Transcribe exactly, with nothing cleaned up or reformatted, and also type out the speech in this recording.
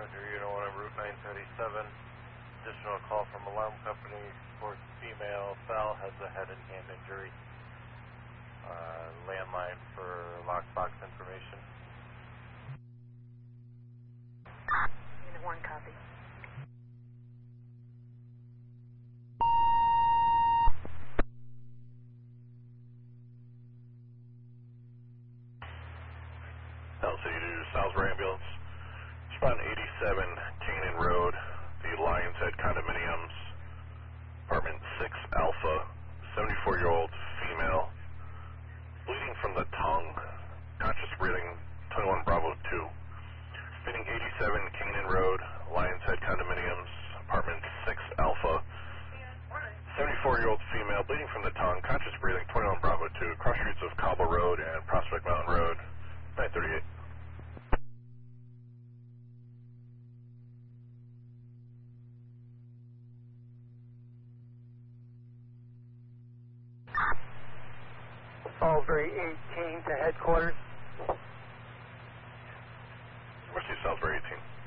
Roger, Unit one on Route nine thirty-seven. Additional call from alarm company. Reports female fell, has a head and hand injury. Uh, landline for lockbox information. Unit one, copy. L C to Salisbury Ambulance. Respond eighty-seven Canaan Road, the Lions Head Condominiums, apartment six Alpha, seventy-four-year-old female, bleeding from the tongue, conscious breathing, twenty-one Bravo two. Fitting eighty-seven Canaan Road, Lions Head Condominiums, apartment six Alpha, seventy-four-year-old female, bleeding from the tongue, conscious breathing, twenty-one Bravo two, cross streets of Cobble Road and Prospect Mountain Road, nine thirty-eight. Salisbury eighteen to headquarters. Mercy, Salisbury eighteen.